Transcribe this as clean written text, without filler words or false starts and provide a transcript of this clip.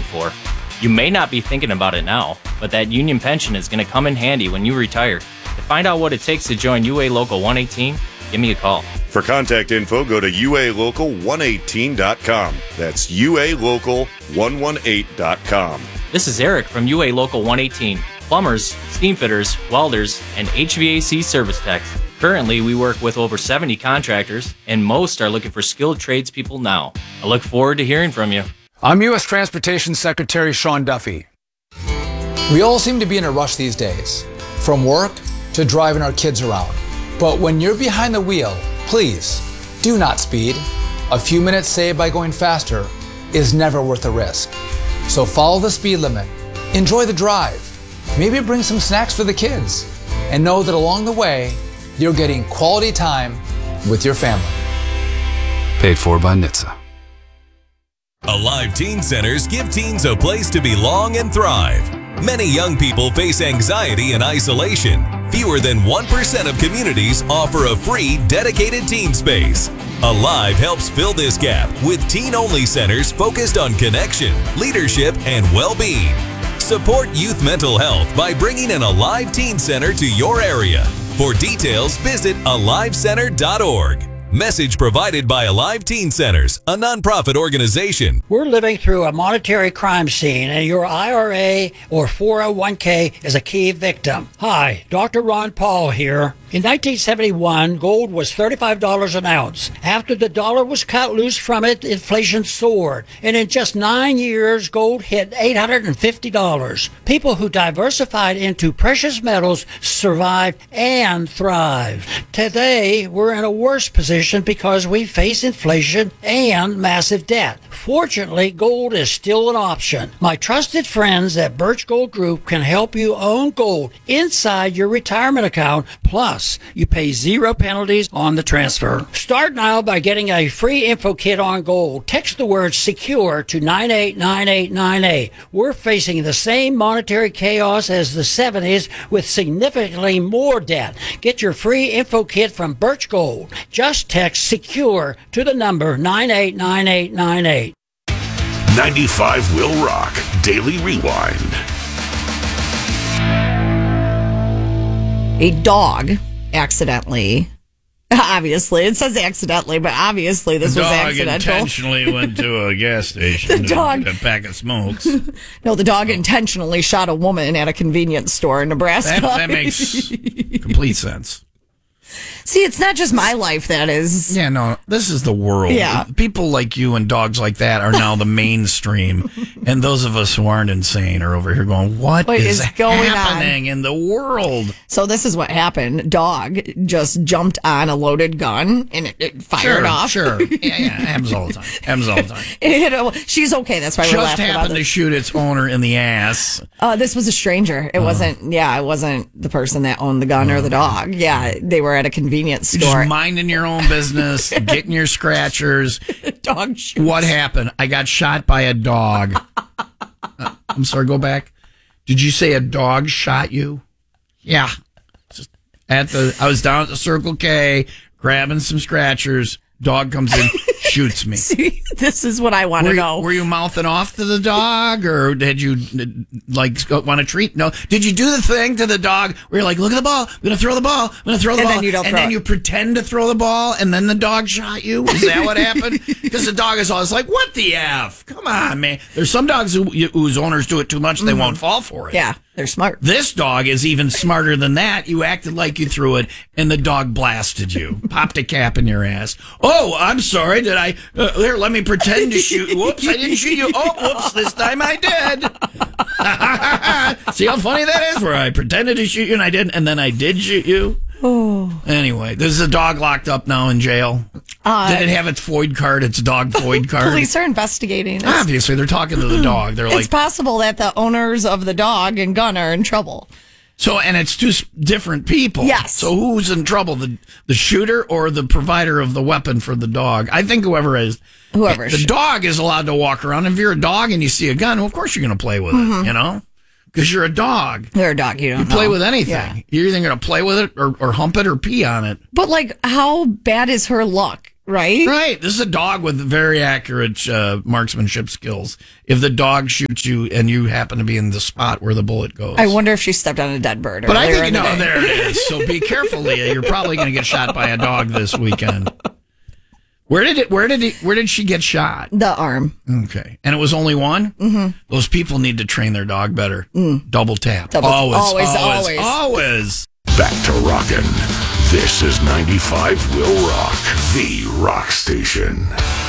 for. You may not be thinking about it now, but that union pension is going to come in handy when you retire. To find out what it takes to join UA Local 118, give me a call. For contact info, go to ualocal118.com. That's ualocal118.com. This is Eric from UA Local 118. Plumbers, steam fitters, welders, and HVAC service techs. Currently, we work with over 70 contractors, and most are looking for skilled tradespeople now. I look forward to hearing from you. I'm U.S. Transportation Secretary Sean Duffy. We all seem to be in a rush these days, from work to driving our kids around. But when you're behind the wheel, please do not speed. A few minutes saved by going faster is never worth the risk. So follow the speed limit, enjoy the drive, maybe bring some snacks for the kids, and know that along the way, you're getting quality time with your family. Paid for by NHTSA. Alive Teen Centers give teens a place to belong and thrive. Many young people face anxiety and isolation. Fewer than 1% of communities offer a free, dedicated teen space. Alive helps fill this gap with teen-only centers focused on connection, leadership, and well-being. Support youth mental health by bringing an Alive Teen Center to your area. For details, visit alivecenter.org. Message provided by Alive Teen Centers, a nonprofit organization. We're living through a monetary crime scene, and your IRA or 401k is a key victim. Hi, Dr. Ron Paul here. In 1971, gold was $35 an ounce. After the dollar was cut loose from it, inflation soared. And in just 9 years, gold hit $850. People who diversified into precious metals survived and thrived. Today, we're in a worse position because we face inflation and massive debt. Fortunately, gold is still an option. My trusted friends at Birch Gold Group can help you own gold inside your retirement account. Plus, you pay 0 penalties on the transfer. Start now by getting a free info kit on gold. Text the word SECURE to 989898. We're facing the same monetary chaos as the 70s with significantly more debt. Get your free info kit from Birch Gold. Just text SECURE to the number 989898. 95 Will Rock Daily Rewind. A dog accidentally, obviously, it says accidentally, but obviously this was accidental. The dog intentionally went to a gas station to get a pack of smokes. No, the dog intentionally shot a woman at a convenience store in Nebraska. That makes complete sense. See, it's not just my life that is. Yeah, no, this is the world. Yeah. People like you and dogs like that are now the mainstream. And those of us who aren't insane are over here going, what is going happening in the world? So this is what happened. Dog just jumped on a loaded gun and it fired off. Sure. Yeah, happens all the time. She's okay. That's why we're just laughing about happened this. to shoot its owner in the ass. This was a stranger. It wasn't the person that owned the gun or the dog. Yeah, they were at a convenience store. Just minding your own business, getting your scratchers. Dog shoots. What happened? I got shot by a dog. I'm sorry, go back. Did you say a dog shot you? Yeah. I was down at the Circle K grabbing some scratchers. Dog comes in, shoots me. See, this is what I want to know. Were you mouthing off to the dog, or did you want a treat? No. Did you do the thing to the dog where you're like, look at the ball, I'm going to throw the ball, I'm going to throw the ball, then you don't and then you pretend to throw the ball, and then the dog shot you? Is that what happened? Because the dog is always like, what the F? Come on, man. There's some dogs whose owners do it too much, they won't fall for it. Yeah. They're smart. This dog is even smarter than that. You acted like you threw it, and the dog blasted you. Popped a cap in your ass. Oh, I'm sorry. Did I? Here, let me pretend to shoot. Whoops, I didn't shoot you. Oh, whoops, this time I did. See how funny that is? Where I pretended to shoot you, and I didn't, and then I did shoot you. Oh. Anyway, there's a dog locked up now in jail. Did it have its FOID card, its dog FOID card? Police are investigating. Obviously, they're talking to the dog. They're like, it's possible that the owners of the dog and gun are in trouble. So, and it's two different people. Yes. So who's in trouble, the shooter or the provider of the weapon for the dog? I think whoever is. The dog is allowed to walk around. If you're a dog and you see a gun, well, of course you're going to play with it, you know? Because you're a dog. You're a dog. You don't play with anything. Yeah. You're either going to play with it or hump it or pee on it. But, like, how bad is her luck? Right? Right. This is a dog with very accurate marksmanship skills. If the dog shoots you and you happen to be in the spot where the bullet goes. I wonder if she stepped on a dead bird. But I earlier think, in the day. there it is. So be careful, Leah. You're probably going to get shot by a dog this weekend. Where did she get shot? The arm. Okay. And it was only one? Mm-hmm. Those people need to train their dog better. Double tap. Always. Back to rockin'. This is 95 Will Rock, the rock station.